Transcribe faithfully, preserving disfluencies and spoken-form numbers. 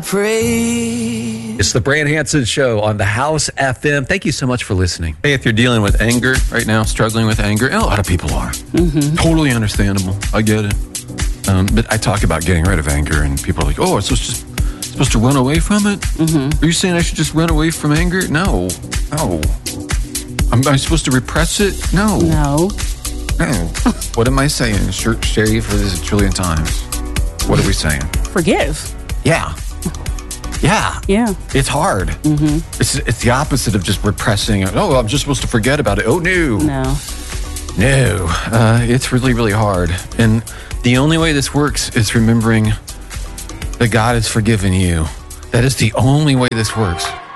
praise. It's the Brand Hansen Show on the House F M. Thank you so much for listening. Hey, if you're dealing with anger right now, struggling with anger, and a lot of people are. Mm-hmm. Totally understandable. I get it. Um, but I talk about getting rid of anger, and people are like, oh, it's just supposed to run away from it? Mm-hmm. Are you saying I should just run away from anger? No. No. Am I supposed to repress it? No. No. No. What am I saying? Sure, share you for this a trillion times. What are we saying? Forgive. Yeah. Yeah. Yeah. It's hard. Mm-hmm. It's it's the opposite of just repressing it. Oh, I'm just supposed to forget about it. Oh, no. No. No. Uh, it's really, really hard. And the only way this works is remembering that God has forgiven you. That is the only way this works.